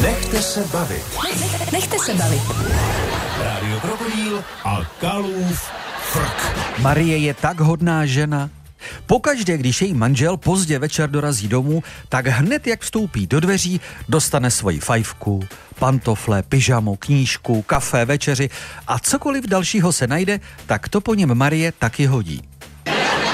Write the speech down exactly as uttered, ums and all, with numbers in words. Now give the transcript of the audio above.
Nechte se bavit. Nechte se bavit. Rádio Krokodýl a Kalův frk. Marie je tak hodná žena. Pokaždé, když její manžel pozdě večer dorazí domů, tak hned jak vstoupí do dveří, dostane svoji fajfku, pantofle, pyžamu, knížku, kafe, večeři a cokoliv dalšího se najde, tak to po něm Marie taky hodí.